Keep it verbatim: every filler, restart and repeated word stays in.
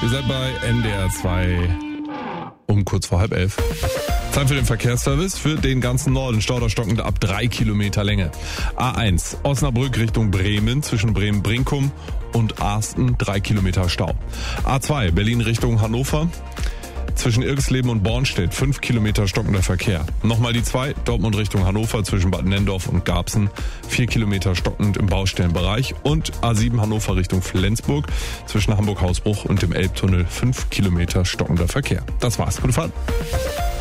Ihr seid bei N D R zwei um kurz vor halb elf. Zeit für den Verkehrsservice für den ganzen Norden. Stau da stockend ab drei Kilometer Länge. A eins Osnabrück Richtung Bremen zwischen Bremen-Brinkum und Arsten drei Kilometer Stau. A zwei Berlin Richtung Hannover zwischen Irgsleben und Bornstedt fünf Kilometer stockender Verkehr. Nochmal die zwei Dortmund Richtung Hannover zwischen Bad Nendorf und Garbsen vier Kilometer stockend im Baustellenbereich. Und A sieben Hannover Richtung Flensburg zwischen Hamburg-Hausbruch und dem Elbtunnel fünf Kilometer stockender Verkehr. Das war's. Gute Fahrt.